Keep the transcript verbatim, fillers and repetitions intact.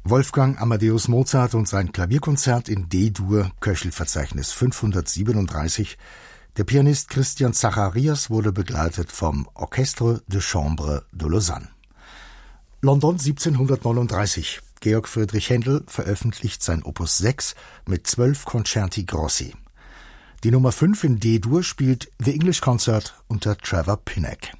Wolfgang Amadeus Mozart und sein Klavierkonzert in D-Dur, Köchelverzeichnis fünfhundertsiebenunddreißig. Der Pianist Christian Zacharias wurde begleitet vom Orchestre de Chambre de Lausanne. London siebzehnhundertneununddreißig. Georg Friedrich Händel veröffentlicht sein Opus sechs mit zwölf Concerti Grossi. Die Nummer fünf in D-Dur spielt The English Concert unter Trevor Pinnock.